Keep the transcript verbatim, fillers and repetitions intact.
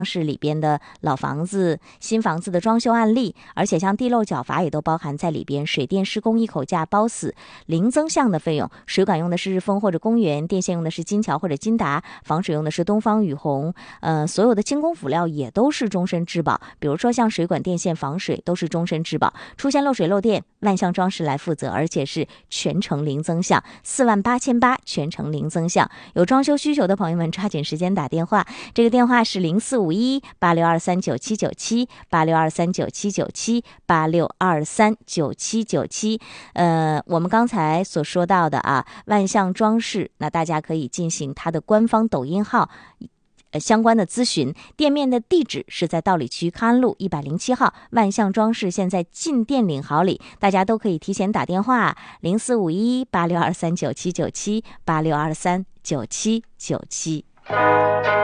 市里边的老房子、新房子的装修案例，而且像地漏缴罚也都包含在里边。水电施工一口价包死，零增项的费用。水管用的是日丰或者公园，电线用的是金桥或者金达，防水用的是东方雨虹。呃，所有的精工辅料也都是终身质保，比如说像水管、电线、防水都是终身质保。出现漏水漏电，万象装饰来负责，而且是全程零增项，四万八千八全程零增项。有装修需求的朋友们，抓紧时间打电话，这个电话是零四五一八六二三九七九七八六二三九七九七八六二三九七九七。呃，我们刚才所说到的啊，万象装饰，那大家可以进行它的官方抖音号。呃，相关的咨询，店面的地址是在道里区康安路一百零七号，万象装饰现在进店领好礼，大家都可以提前打电话零四五一八六二三九七九七八六二三九七九七。